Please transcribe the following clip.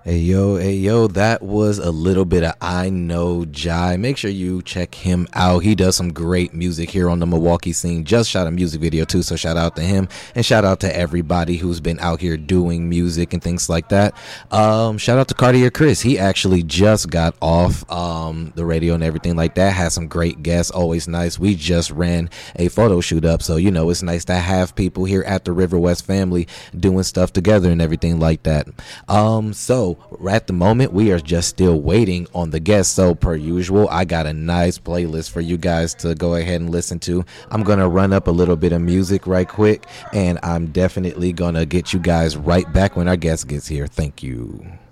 Hey yo, that was a little bit of I Know Jai. Make sure you check him out. He does some great music here on the Milwaukee scene. Just shot a music video too, so shout out to him and shout out to everybody who's been out here doing music and things like that. Shout out to Cartier Chris. He actually just got off the radio and everything like that. Had some great guests, always nice. We just ran a photo shoot up, so it's nice to have people here at the River West family doing stuff together and everything like that. So at the moment we are just still waiting on the guests, so per usual I got a nice playlist for you guys to go ahead and listen to. I'm gonna run up a little bit of music right quick, and I'm definitely gonna get you guys right back when our guest gets here. Thank you.